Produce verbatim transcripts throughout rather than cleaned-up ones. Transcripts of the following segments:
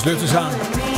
Løftesang,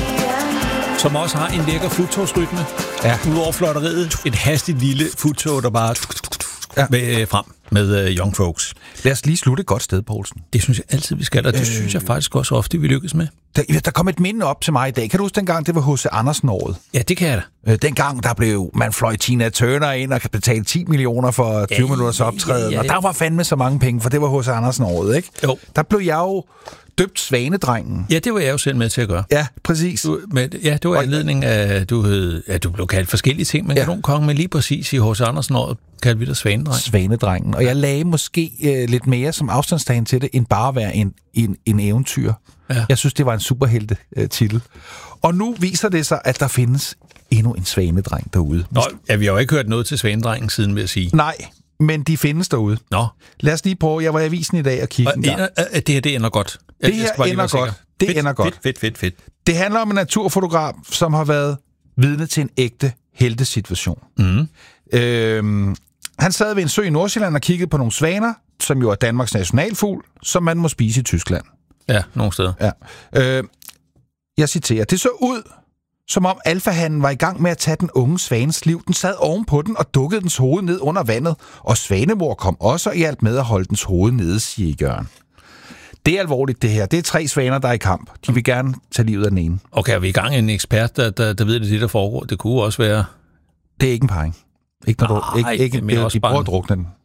som også har en lækker futtogsrytme. Ja. Udover flotteriet, et hastigt lille futtog, der bare ja. med, frem med uh, Young Folks. Lad os lige slutte et godt sted, Poulsen. Det synes jeg altid, vi skal, og det øh... synes jeg faktisk også ofte, vi lykkes med. Der, der kom et minde op til mig i dag. Kan du huske dengang, det var H C Andersen-året? Ja, det kan jeg da. Øh, dengang, der blev, man fløj Tina Turner ind og kan betale ti millioner for tyve ja, minutters optræden. Ja, ja, ja. Og der var fandme så mange penge, for det var H C Andersen-året, ikke? Jo. Der blev jeg jo døbt Svanedrengen. Ja, det var jeg jo selv med til at gøre. Ja, præcis. Du, men, ja, det var anledning af, at du, hed, at du blev kaldt forskellige ting, men ja. Kronkongen, men lige præcis i H C Andersen-året kaldte vi dig Svanedrengen. Svanedrengen. Og jeg lagde måske øh, lidt mere som afstandstagen til det, end bare at være en, en, en eventyr. Ja. Jeg synes, det var en superhelte øh, titel. Og nu viser det sig, at der findes endnu en svanedreng derude. Nå, ja, vi har jo ikke hørt noget til Svanedrengen siden, vil jeg sige. Nej, men de findes derude. Nå. Lad os lige prøve. Jeg var i avisen i dag og kiggede en gang. Det her, det ender godt. Det her ender godt. Det fedt, ender godt. Fedt, fedt, fedt, fedt. Det handler om en naturfotograf, som har været vidne til en ægte heltesituation. Mm. Øhm, han sad ved en sø i Nordsjælland og kiggede på nogle svaner, som jo er Danmarks nationalfugl, som man må spise i Tyskland. Ja, nogle steder. Ja. Øh, jeg citerer. Det så ud, som om alfahannen var i gang med at tage den unge svanes liv. Den sad ovenpå den og dukkede dens hoved ned under vandet, og svanemor kom også og hjalp med at holde dens hoved nede, siger Jørgen. Det er alvorligt, det her. Det er tre svaner, der er i kamp. De vil gerne tage livet af den ene. Okay, er vi i gang en ekspert, der, der, der ved, det, det der foregår? Det kunne også være... Det er ikke en parring. Ikke når du, ikke, ikke, det er, de prøver at drukne den.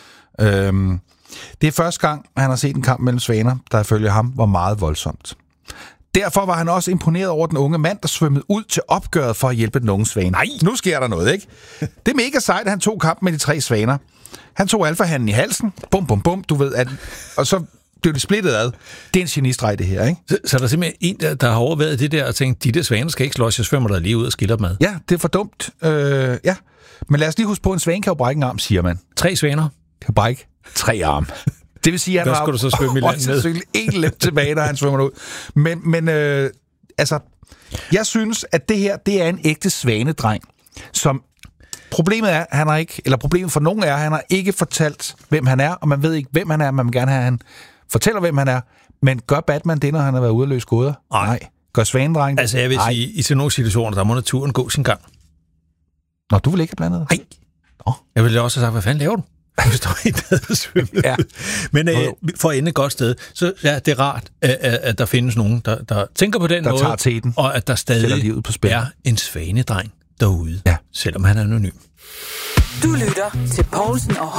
Øhm, det er første gang, han har set en kamp mellem svaner, der ifølge ham var meget voldsomt. Derfor var han også imponeret over den unge mand, der svømmede ud til opgøret for at hjælpe den unge svane. Nej, nu sker der noget, ikke? Det er mega sejt, at han tog kampen med de tre svaner. Han tog alfahannen i halsen. Bum, bum, bum. Du ved, at... Og så blev det splittet ad. Det er en genistreg, det her, ikke? Så, så der er simpelthen en, der, der har overvejet det der og tænkt, de der svaner skal ikke slås, jeg svømmer der lige ud og skiller dem ad. Ja, det er for dumt. Øh, ja. Men lad os lige huske på, en svane kan jo brække en arm, siger man. Tre svaner? Kan brække tre arme. Det vil sige, at han har du så svømme i land med? en lem tilbage, når han svømmer ud. Men, men øh, altså, jeg synes, at det her, det er en ægte svanedreng, som problemet er, han har ikke, eller problemet for nogen er, at han har ikke fortalt, hvem han er, og man ved ikke, hvem han er, man vil gerne have, at han fortæller, hvem han er. Men gør Batman det, når han har været ude at løse gåder? Nej. Nej. Gør svanedrengen? Altså, jeg vil Nej. sige, i sådan nogle situationer, der må naturen gå sin gang. Nå, du vil ikke have blandet? Nej. Nå. Jeg ville også have sagt, hvad fanden laver du? Du står i badet og svømmer. Ja. Men øh, for at ende et godt sted, så ja, det er rart, at, at der findes nogen, der, der tænker på den der måde, tager teten, og at der stadig livet på spil. er en svanedreng derude, ja. selvom han er anonym. Du lytter til Poulsen og